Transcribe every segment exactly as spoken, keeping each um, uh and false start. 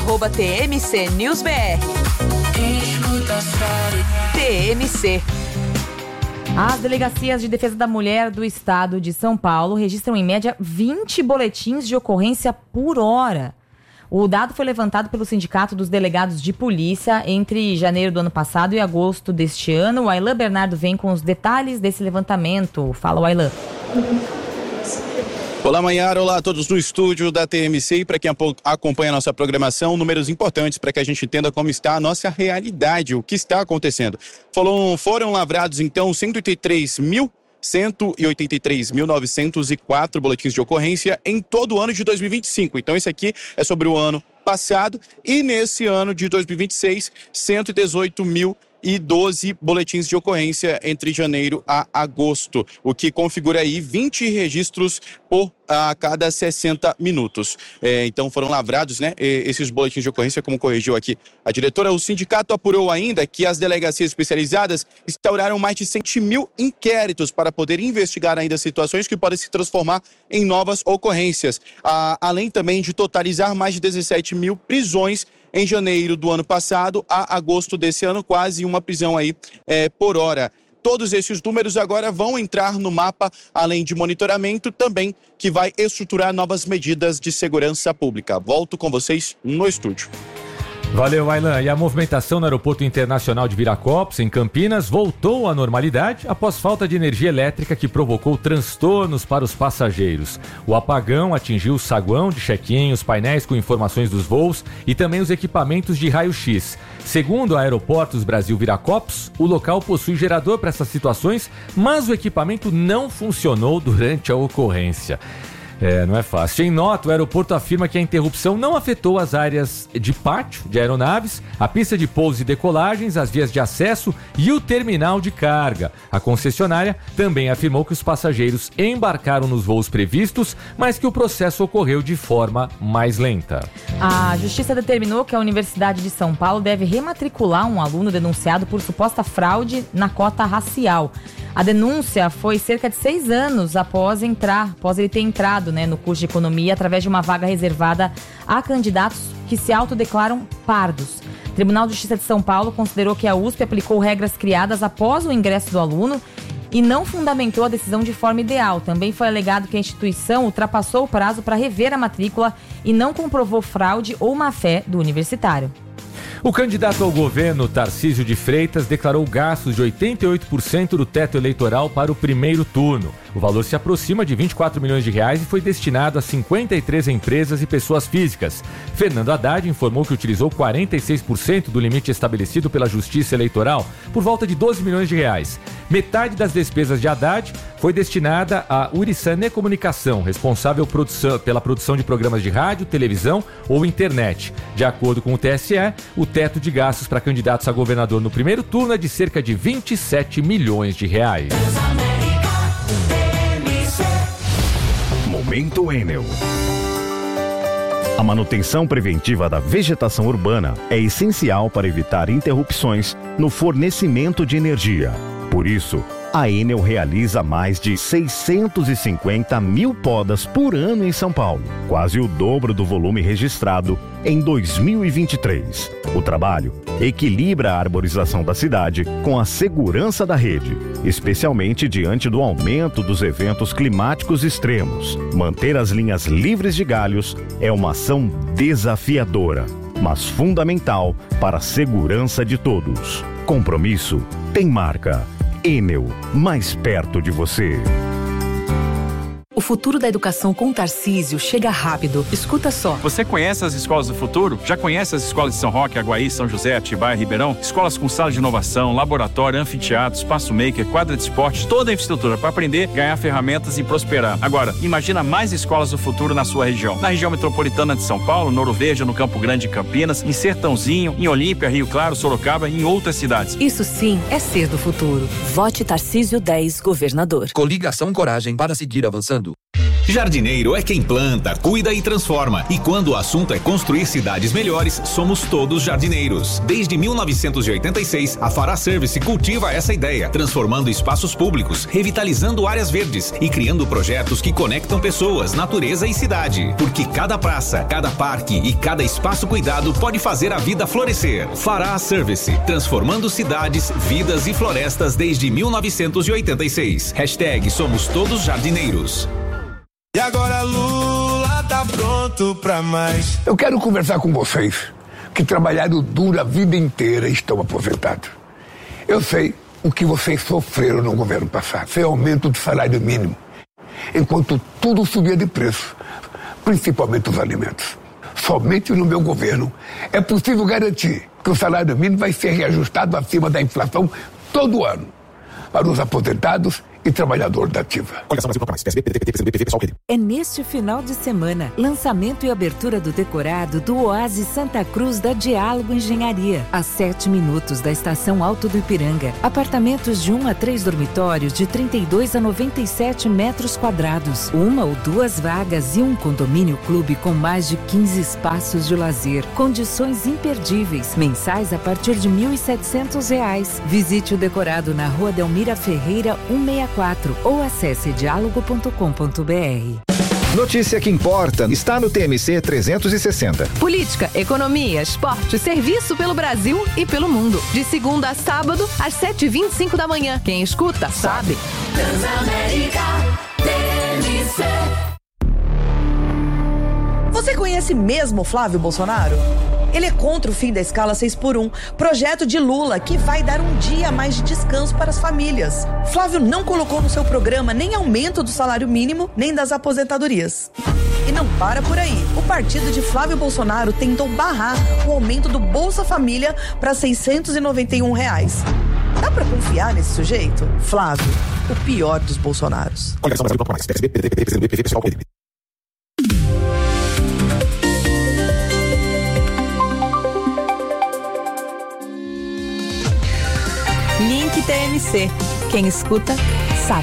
arroba T M C News B R. T M C. As delegacias de defesa da mulher do estado de São Paulo registram em média vinte boletins de ocorrência por hora. O dado foi levantado pelo Sindicato dos Delegados de Polícia entre janeiro do ano passado e agosto deste ano. O Aylan Bernardo vem com os detalhes desse levantamento. Fala, Aylan. Olá, Maiara. Olá a todos no estúdio da T M C. E para quem acompanha a nossa programação, números importantes para que a gente entenda como está a nossa realidade, o que está acontecendo. Foram, foram lavrados, então, cento e oitenta e três mil novecentos e quatro boletins de ocorrência em todo o ano de dois mil e vinte e cinco. Então, esse aqui é sobre o ano passado. E nesse ano de dois mil e vinte e seis, cento e dezoito mil e doze boletins de ocorrência entre janeiro a agosto, o que configura aí vinte registros por a cada sessenta minutos. É, então foram lavrados, né, esses boletins de ocorrência, como corrigiu aqui a diretora. O sindicato apurou ainda que as delegacias especializadas instauraram mais de cem mil inquéritos para poder investigar ainda situações que podem se transformar em novas ocorrências, a, além também de totalizar mais de dezessete mil prisões em janeiro do ano passado a agosto desse ano, quase uma prisão aí é, por hora. Todos esses números agora vão entrar no mapa, além de monitoramento, também que vai estruturar novas medidas de segurança pública. Volto com vocês no estúdio. Valeu, Aylan. E a movimentação no Aeroporto Internacional de Viracopos, em Campinas, voltou à normalidade após falta de energia elétrica que provocou transtornos para os passageiros. O apagão atingiu o saguão de check-in, os painéis com informações dos voos e também os equipamentos de raio-x. Segundo a Aeroportos Brasil Viracopos, o local possui gerador para essas situações, mas o equipamento não funcionou durante a ocorrência. É, não é fácil. Em nota, o aeroporto afirma que a interrupção não afetou as áreas de pátio de aeronaves, a pista de pousos e decolagens, as vias de acesso e o terminal de carga. A concessionária também afirmou que os passageiros embarcaram nos voos previstos, mas que o processo ocorreu de forma mais lenta. A Justiça determinou que a Universidade de São Paulo deve rematricular um aluno denunciado por suposta fraude na cota racial. A denúncia foi cerca de seis anos após entrar, após ele ter entrado, né, no curso de economia através de uma vaga reservada a candidatos que se autodeclaram pardos. O Tribunal de Justiça de São Paulo considerou que a U S P aplicou regras criadas após o ingresso do aluno e não fundamentou a decisão de forma ideal. Também foi alegado que a instituição ultrapassou o prazo para rever a matrícula e não comprovou fraude ou má-fé do universitário. O candidato ao governo, Tarcísio de Freitas, declarou gastos de oitenta e oito por cento do teto eleitoral para o primeiro turno. O valor se aproxima de vinte e quatro milhões de reais e foi destinado a cinquenta e três empresas e pessoas físicas. Fernando Haddad informou que utilizou quarenta e seis por cento do limite estabelecido pela Justiça Eleitoral, por volta de doze milhões de reais. Metade das despesas de Haddad foi destinada à Uriçané Comunicação, responsável produção, pela produção de programas de rádio, televisão ou internet. De acordo com o T S E, o teto de gastos para candidatos a governador no primeiro turno é de cerca de vinte e sete milhões de reais. Momento Enel. A manutenção preventiva da vegetação urbana é essencial para evitar interrupções no fornecimento de energia. Por isso, a Enel realiza mais de seiscentos e cinquenta mil podas por ano em São Paulo, quase o dobro do volume registrado em dois mil e vinte e três. O trabalho equilibra a arborização da cidade com a segurança da rede, especialmente diante do aumento dos eventos climáticos extremos. Manter as linhas livres de galhos é uma ação desafiadora, mas fundamental para a segurança de todos. Compromisso tem marca. Enel, mais perto de você. O futuro da educação com Tarcísio chega rápido. Escuta só. Você conhece as escolas do futuro? Já conhece as escolas de São Roque, Aguaí, São José, Atibaia, Ribeirão? Escolas com sala de inovação, laboratório, anfiteatro, espaço maker, quadra de esporte, toda a infraestrutura para aprender, ganhar ferramentas e prosperar. Agora, imagina mais escolas do futuro na sua região. Na região metropolitana de São Paulo, Ouro Verde, no Campo Grande, Campinas, em Sertãozinho, em Olímpia, Rio Claro, Sorocaba e em outras cidades. Isso sim é ser do futuro. Vote Tarcísio dez, governador. Coligação Coragem para seguir avançando. Jardineiro é quem planta, cuida e transforma. E quando o assunto é construir cidades melhores, somos todos jardineiros. Desde mil novecentos e oitenta e seis, a Fará Service cultiva essa ideia, transformando espaços públicos, revitalizando áreas verdes e criando projetos que conectam pessoas, natureza e cidade. Porque cada praça, cada parque e cada espaço cuidado pode fazer a vida florescer. Fará Service, transformando cidades, vidas e florestas desde mil novecentos e oitenta e seis. Hashtag somos todos jardineiros. E agora Lula tá pronto pra mais. Eu quero conversar com vocês que trabalharam duro a vida inteira e estão aposentados. Eu sei o que vocês sofreram no governo passado. Foi aumento do salário mínimo, enquanto tudo subia de preço, principalmente os alimentos. Somente no meu governo é possível garantir que o salário mínimo vai ser reajustado acima da inflação todo ano para os aposentados e trabalhadores da ativa. É neste final de semana, lançamento e abertura do decorado do Oásis Santa Cruz da Diálogo Engenharia, a sete minutos da estação Alto do Ipiranga. Apartamentos de um a três dormitórios de trinta e dois a noventa e sete metros quadrados, uma ou duas vagas e um condomínio clube com mais de quinze espaços de lazer. Condições imperdíveis, mensais a partir de mil e setecentos reais. Visite o decorado na Rua Delmira Ferreira, cento e sessenta e quatro ou acesse diálogo ponto com ponto br. Notícia que importa está no T M C trezentos e sessenta. Política, economia, esporte, serviço pelo Brasil e pelo mundo. De segunda a sábado, às sete e vinte e cinco da manhã. Quem escuta, sabe. Transamérica T M C. Você conhece mesmo Flávio Bolsonaro? Ele é contra o fim da escala seis por um, projeto de Lula que vai dar um dia a mais de descanso para as famílias. Flávio não colocou no seu programa nem aumento do salário mínimo, nem das aposentadorias. E não para por aí. O partido de Flávio Bolsonaro tentou barrar o aumento do Bolsa Família para seiscentos e noventa e um reais. Dá pra confiar nesse sujeito? Flávio, o pior dos Bolsonaros. Link T M C. Quem escuta, sabe.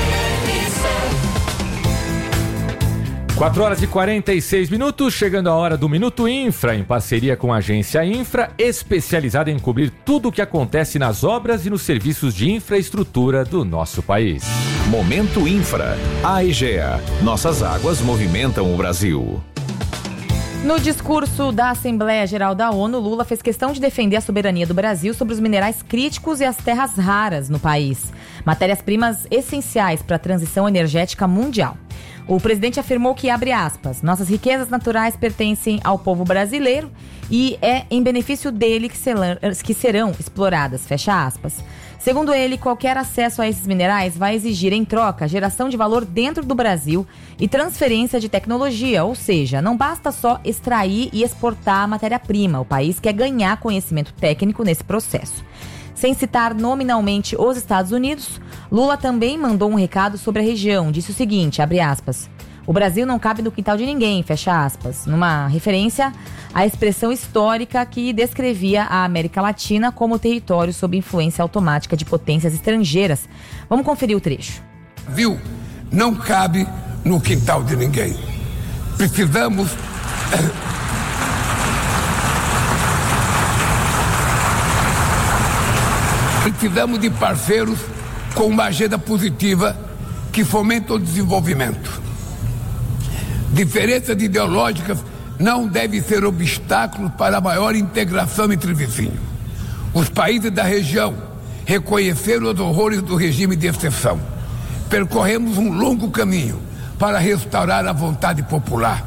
quatro horas e quarenta e seis minutos, chegando a hora do Minuto Infra, em parceria com a agência Infra, especializada em cobrir tudo o que acontece nas obras e nos serviços de infraestrutura do nosso país. Momento Infra. A Egea. Nossas águas movimentam o Brasil. No discurso da Assembleia Geral da ONU, Lula fez questão de defender a soberania do Brasil sobre os minerais críticos e as terras raras no país, matérias-primas essenciais para a transição energética mundial. O presidente afirmou que, abre aspas, nossas riquezas naturais pertencem ao povo brasileiro e é em benefício dele que serão, que serão exploradas, fecha aspas. Segundo ele, qualquer acesso a esses minerais vai exigir, em troca, geração de valor dentro do Brasil e transferência de tecnologia, ou seja, não basta só extrair e exportar a matéria-prima, o país quer ganhar conhecimento técnico nesse processo. Sem citar nominalmente os Estados Unidos, Lula também mandou um recado sobre a região. Disse o seguinte, abre aspas, o Brasil não cabe no quintal de ninguém, fecha aspas, numa referência à expressão histórica que descrevia a América Latina como território sob influência automática de potências estrangeiras. Vamos conferir o trecho. Viu? Não cabe no quintal de ninguém. Precisamos... Precisamos de parceiros com uma agenda positiva que fomenta o desenvolvimento. Diferenças ideológicas não devem ser obstáculos para a maior integração entre vizinhos. Os países da região reconheceram os horrores do regime de exceção. Percorremos um longo caminho para restaurar a vontade popular.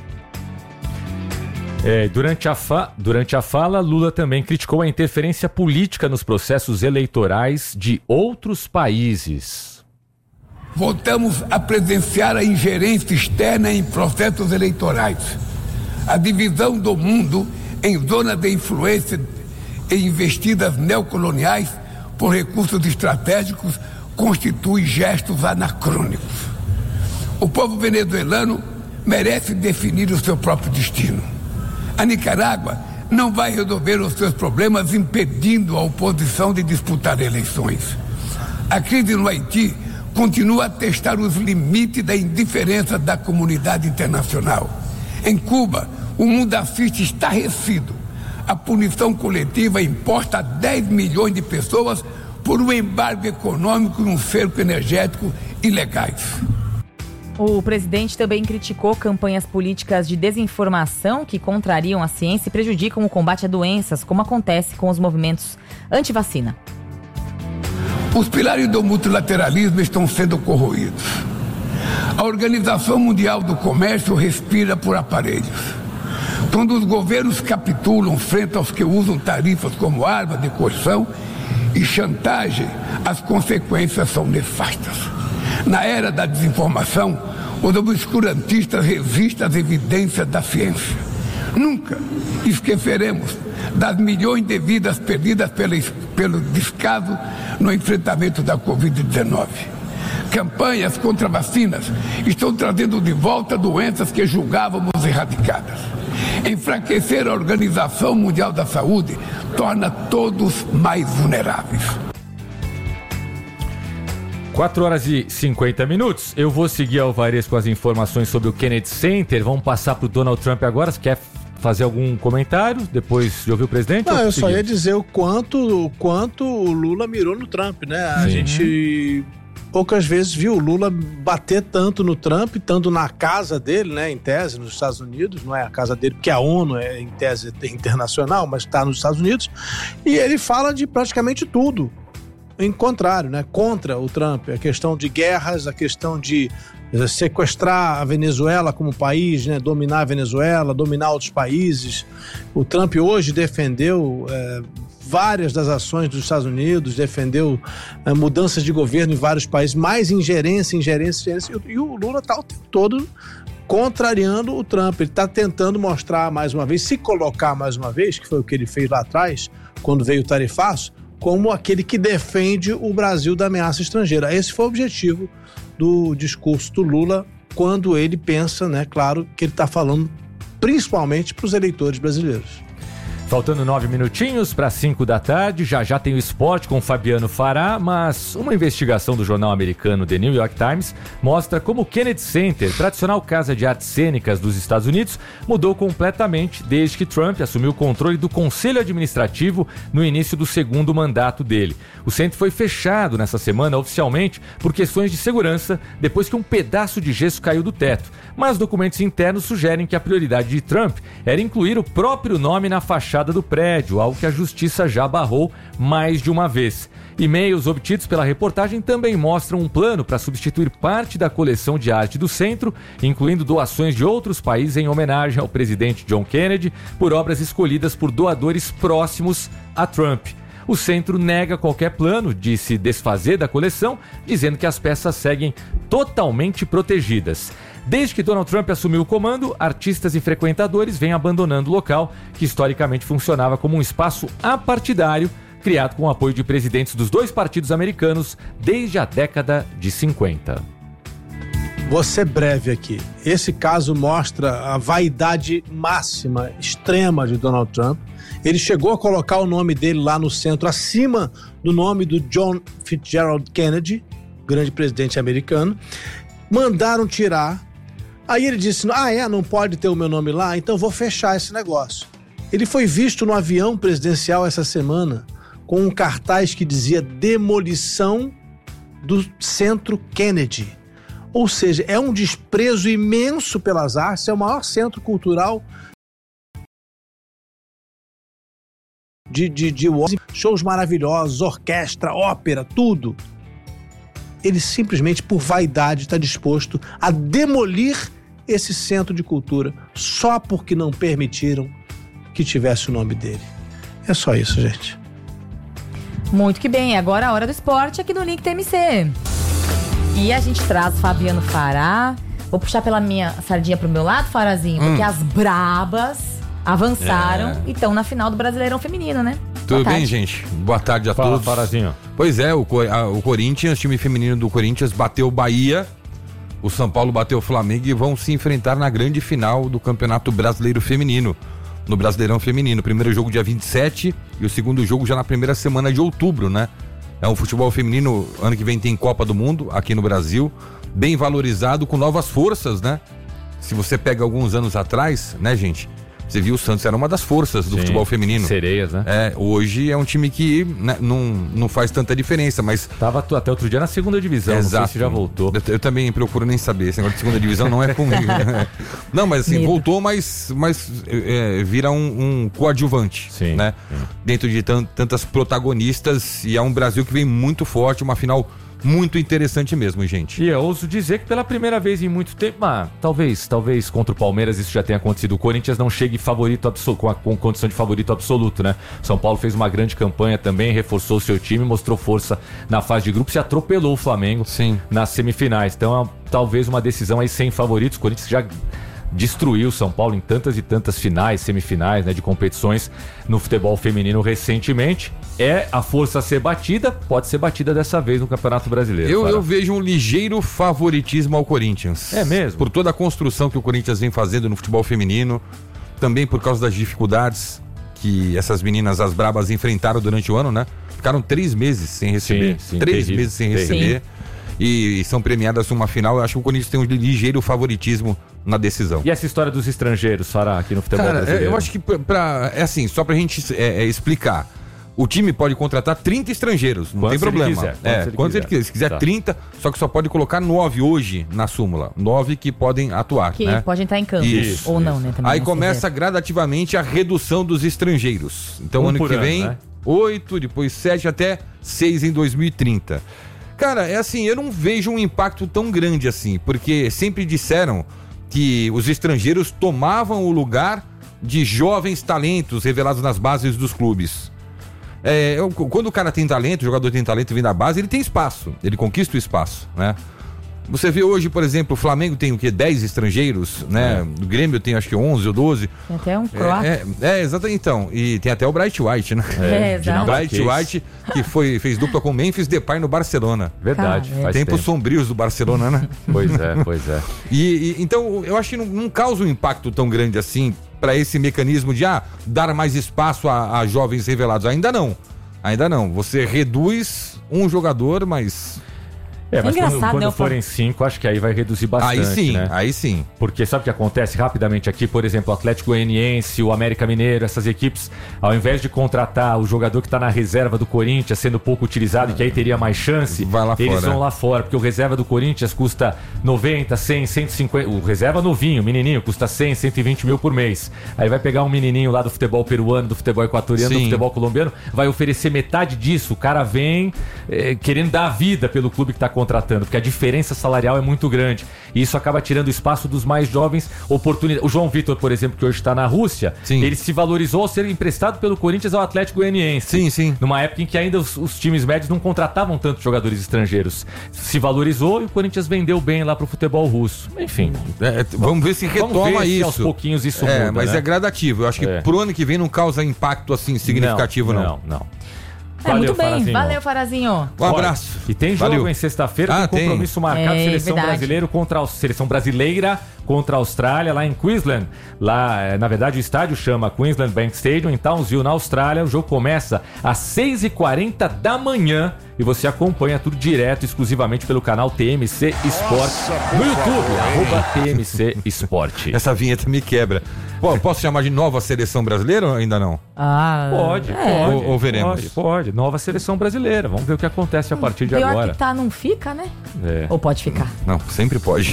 É, durante, a fa... durante a fala, Lula também criticou a interferência política nos processos eleitorais de outros países. Voltamos a presenciar a ingerência externa em processos eleitorais. A divisão do mundo em zonas de influência e investidas neocoloniais por recursos estratégicos constitui gestos anacrônicos. O povo venezuelano merece definir o seu próprio destino. A Nicarágua não vai resolver os seus problemas impedindo a oposição de disputar eleições. A crise no Haiti continua a testar os limites da indiferença da comunidade internacional. Em Cuba, o mundo assiste estarrecido a punição coletiva imposta a dez milhões de pessoas por um embargo econômico e um cerco energético ilegais. O presidente também criticou campanhas políticas de desinformação que contrariam a ciência e prejudicam o combate a doenças, como acontece com os movimentos anti-vacina. Os pilares do multilateralismo estão sendo corroídos. A Organização Mundial do Comércio respira por aparelhos. Quando os governos capitulam frente aos que usam tarifas como arma de coerção e chantagem, as consequências são nefastas. Na era da desinformação, os obscurantistas resistem às evidências da ciência. Nunca esqueceremos das milhões de vidas perdidas pelo, pelo descaso no enfrentamento da covid dezenove. Campanhas contra vacinas estão trazendo de volta doenças que julgávamos erradicadas. Enfraquecer a Organização Mundial da Saúde torna todos mais vulneráveis. quatro horas e cinquenta minutos. Eu vou seguir Alvarez com as informações sobre o Kennedy Center. Vamos passar para o Donald Trump agora. Você quer fazer algum comentário depois de ouvir o presidente? Não, eu só ia dizer o quanto, o quanto o Lula mirou no Trump, né? A Sim. gente poucas vezes viu o Lula bater tanto no Trump, tanto na casa dele, né? Em tese, nos Estados Unidos. Não é a casa dele, porque a ONU é em tese internacional, mas está nos Estados Unidos. E ele fala de praticamente tudo. Em contrário, né? Contra o Trump, a questão de guerras, a questão de sequestrar a Venezuela como país, né? Dominar a Venezuela, dominar outros países. O Trump hoje defendeu é, várias das ações dos Estados Unidos, defendeu é, mudanças de governo em vários países, mais ingerência, ingerência, ingerência. E o Lula está o tempo todo contrariando o Trump. Ele está tentando mostrar mais uma vez, se colocar mais uma vez, que foi o que ele fez lá atrás, quando veio o tarifaço, como aquele que defende o Brasil da ameaça estrangeira. Esse foi o objetivo do discurso do Lula, quando ele pensa, né, claro, que ele está falando principalmente para os eleitores brasileiros. Faltando nove minutinhos para cinco da tarde, já já tem o esporte com Fabiano Fará, mas uma investigação do jornal americano The New York Times mostra como o Kennedy Center, tradicional casa de artes cênicas dos Estados Unidos, mudou completamente desde que Trump assumiu o controle do Conselho Administrativo no início do segundo mandato dele. O centro foi fechado nessa semana oficialmente por questões de segurança, depois que um pedaço de gesso caiu do teto. Mas documentos internos sugerem que a prioridade de Trump era incluir o próprio nome na fachada do prédio, algo que a justiça já barrou mais de uma vez. E-mails obtidos pela reportagem também mostram um plano para substituir parte da coleção de arte do centro, incluindo doações de outros países em homenagem ao presidente John Kennedy, por obras escolhidas por doadores próximos a Trump. O centro nega qualquer plano de se desfazer da coleção, dizendo que as peças seguem totalmente protegidas. Desde que Donald Trump assumiu o comando, artistas e frequentadores vêm abandonando o local, que historicamente funcionava como um espaço apartidário, criado com o apoio de presidentes dos dois partidos americanos desde a década de cinquenta. Vou ser breve aqui. Esse caso mostra a vaidade máxima, extrema de Donald Trump. Ele chegou a colocar o nome dele lá no centro, acima do nome do John Fitzgerald Kennedy, grande presidente americano. Mandaram tirar. Aí ele disse, ah é, não pode ter o meu nome lá, então vou fechar esse negócio. Ele foi visto no avião presidencial essa semana com um cartaz que dizia demolição do Centro Kennedy. Ou seja, é um desprezo imenso pelas artes, é o maior centro cultural de, de, de shows maravilhosos, orquestra, ópera, tudo. Ele simplesmente, por vaidade, está disposto a demolir esse centro de cultura só porque não permitiram que tivesse o nome dele. É só isso, gente. Muito que bem. Agora a hora do esporte aqui no Link T M C. E a gente traz Fabiano Fará. Vou puxar pela minha sardinha pro meu lado, Farazinho, porque hum. as brabas avançaram é. e estão na final do Brasileirão Feminino, né? Tudo bem, gente? Boa tarde a Fala, todos. Farazinho. Pois é, o, a, o Corinthians, o time feminino do Corinthians bateu o Bahia, o São Paulo bateu o Flamengo e vão se enfrentar na grande final do Campeonato Brasileiro Feminino, no Brasileirão Feminino. Primeiro jogo dia vinte e sete e o segundo jogo já na primeira semana de outubro, né? É um futebol feminino, ano que vem tem Copa do Mundo aqui no Brasil, bem valorizado, com novas forças, né? Se você pega alguns anos atrás, né, gente? Você viu o Santos era uma das forças do Sim, futebol feminino. Sereias, né? É, hoje é um time que né, não, não faz tanta diferença, mas... Tava até outro dia na segunda divisão, Exato. Não sei se já voltou. Eu, eu também procuro nem saber, esse negócio de segunda divisão não é comigo. Né? Não, mas assim, Medo. voltou, mas, mas é, vira um, um coadjuvante, Sim. né? Sim. Dentro de tant, tantas protagonistas, e é um Brasil que vem muito forte, uma final... muito interessante mesmo, gente. E eu ouso dizer que pela primeira vez em muito tempo, ah, talvez, talvez contra o Palmeiras isso já tenha acontecido. O Corinthians não chegue favorito absoluto, com, a, com condição de favorito absoluto, né? São Paulo fez uma grande campanha também, reforçou o seu time, mostrou força na fase de grupos e atropelou o Flamengo Sim. nas semifinais. Então, é, talvez uma decisão aí sem favoritos. O Corinthians já destruiu o São Paulo em tantas e tantas finais, semifinais, né, de competições no futebol feminino recentemente. É a força a ser batida, pode ser batida dessa vez no Campeonato Brasileiro. Eu, eu vejo um ligeiro favoritismo ao Corinthians. É mesmo? Por toda a construção que o Corinthians vem fazendo no futebol feminino, também por causa das dificuldades que essas meninas, as brabas, enfrentaram durante o ano, né? Ficaram três meses sem receber. Sim, sim, três terrível, meses sem receber. Sim. E, e são premiadas numa final. Eu acho que o Corinthians tem um ligeiro favoritismo na decisão. E essa história dos estrangeiros, Fará, aqui no futebol Cara, brasileiro? Eu acho que pra, pra, é assim, só pra gente é, é, explicar. O time pode contratar trinta estrangeiros, não Quantos tem problema. Ele quiser, é, ele quantos quiser. ele quiser. Se quiser tá. trinta, só que só pode colocar nove hoje na súmula. nove que podem atuar. Que né? pode entrar em campo. Isso, ou isso. não, né? Também Aí não começa gradativamente a redução dos estrangeiros. Então, um ano que ano, vem, né? oito, depois sete, até seis em dois mil e trinta. Cara, é assim, eu não vejo um impacto tão grande assim, porque sempre disseram que os estrangeiros tomavam o lugar de jovens talentos revelados nas bases dos clubes. É, eu, quando o cara tem talento, o jogador tem talento e vem da base, ele tem espaço, ele conquista o espaço, né? Você vê hoje, por exemplo, o Flamengo tem o quê? dez estrangeiros, né? É. O Grêmio tem acho que onze ou doze. Tem até um croata. É, é, é, exatamente, então. E tem até o Bright White, né? É, exato. Bright White, que foi, fez dupla com Memphis Depay no Barcelona. Verdade. Cara, faz Tempos tempo. sombrios do Barcelona, né? Pois é, pois é. E, e, então, eu acho que não, não causa um impacto tão grande assim para esse mecanismo de ah, dar mais espaço a, a jovens revelados. Ainda não. Ainda não. Você reduz um jogador, mas... É, mas é quando, quando né, forem cinco, acho que aí vai reduzir bastante, aí sim, né? Aí sim. Porque sabe o que acontece rapidamente aqui? Por exemplo, o Atlético Goianiense, o América Mineiro, essas equipes, ao invés de contratar o jogador que está na reserva do Corinthians, sendo pouco utilizado, que aí teria mais chance, vai lá eles fora, vão lá fora, porque o reserva do Corinthians custa noventa, cem, cento e cinquenta, o reserva novinho, menininho, custa cem, cento e vinte mil por mês. Aí vai pegar um menininho lá do futebol peruano, do futebol equatoriano, sim. do futebol colombiano, vai oferecer metade disso, o cara vem é, querendo dar a vida pelo clube que está contratando, porque a diferença salarial é muito grande. E isso acaba tirando o espaço dos mais jovens, oportunidade. O João Vitor, por exemplo, que hoje está na Rússia, sim. ele se valorizou ao ser emprestado pelo Corinthians ao Atlético Goianiense. Sim, sim. Numa época em que ainda os, os times médios não contratavam tantos jogadores estrangeiros. Se valorizou e o Corinthians vendeu bem lá pro futebol russo. Enfim. É, vamos ver se retoma vamos ver isso. Se aos pouquinhos isso é, muda, mas né? é gradativo. Eu acho que é. pro ano que vem não causa impacto assim significativo, não. Não, não. não. É, Valeu, muito bem. Farazinho. Valeu, Farazinho. Um abraço. E tem jogo Valeu. em sexta-feira, ah, tem compromisso tem. marcado, é, seleção verdade. brasileira contra a seleção brasileira contra a Austrália, lá em Queensland. Lá, na verdade, o estádio chama Queensland Bank Stadium, em Townsville, na Austrália. O jogo começa às seis e quarenta da manhã e você acompanha tudo direto, exclusivamente pelo canal T M C Sport no YouTube, arroba T M C Sport. Essa vinheta me quebra. Pô, posso chamar de nova seleção brasileira ou ainda não? Ah, pode, é. pode. Ou, ou veremos? Pode, pode. Nova seleção brasileira. Vamos ver o que acontece a partir de Pior agora. que tá, não fica, né? É. Ou pode ficar? Não, sempre pode.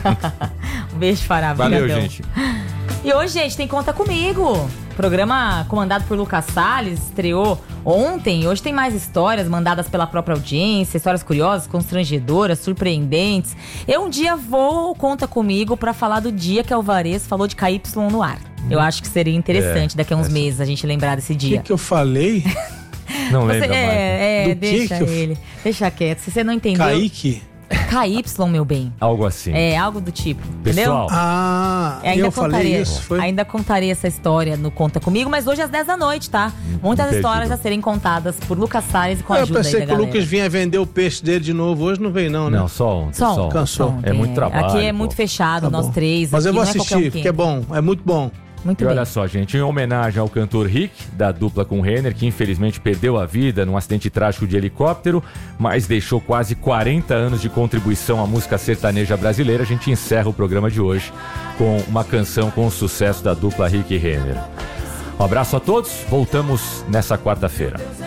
Um beijo, Fará. Valeu, Brigadão. gente. E hoje, gente, tem Conta Comigo. Programa comandado por Lucas Salles, estreou ontem. E hoje tem mais histórias mandadas pela própria audiência, histórias curiosas, constrangedoras, surpreendentes. Eu um dia vou Conta Comigo pra falar do dia que a Alvarez falou de K Y no ar. Eu acho que seria interessante É, daqui a uns essa- meses a gente lembrar desse O que, dia. que eu falei? Não Você- lembra mais. é, é, Do que deixa que eu- ele. Deixa quieto. Se você não entendeu. Kaique? K Y, meu bem. Algo assim. É, algo do tipo. Entendeu? Pessoal, Ah, É, ainda eu falei contaria, isso. Foi? ainda contaria essa história no Conta Comigo, mas hoje às dez da noite, tá? Muitas entendido. histórias a serem contadas por Lucas Salles e com a eu ajuda aí pensei da que o galera. Lucas vinha vender o peixe dele de novo. Hoje não veio, não, né? não, só ontem. Só Só um, ontem. Cansou. só um, É muito trabalho, Aqui é pô. muito fechado, Tá nós bom. três. Mas eu aqui vou não é qualquer um assistir, que porque é bom. É muito bom. Muito e bem. olha só, gente, em homenagem ao cantor Rick, da dupla com Renner, que infelizmente perdeu a vida num acidente trágico de helicóptero, mas deixou quase quarenta anos de contribuição à música sertaneja brasileira, a gente encerra o programa de hoje com uma canção com o sucesso da dupla Rick e Renner. Um abraço a todos, voltamos nessa quarta-feira.